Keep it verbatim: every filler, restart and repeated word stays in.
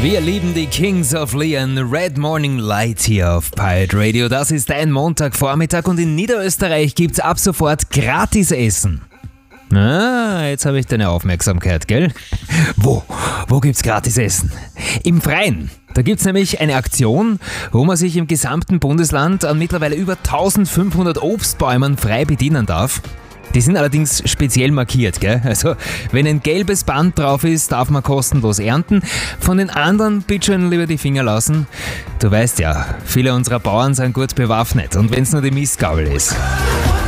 Wir lieben die Kings of Leon, Red Morning Light hier auf Pirate Radio. Das ist ein Montagvormittag und in Niederösterreich gibt's ab sofort gratis Essen. Ah, jetzt habe ich deine Aufmerksamkeit, gell? Wo? Wo gibt's gratis Essen? Im Freien. Da gibt's nämlich eine Aktion, wo man sich im gesamten Bundesland an mittlerweile über eintausendfünfhundert Obstbäumen frei bedienen darf. Die sind allerdings speziell markiert, gell? Also, wenn ein gelbes Band drauf ist, darf man kostenlos ernten. Von den anderen bitte schön lieber die Finger lassen. Du weißt ja, viele unserer Bauern sind gut bewaffnet und wenn's nur die Mistgabel ist.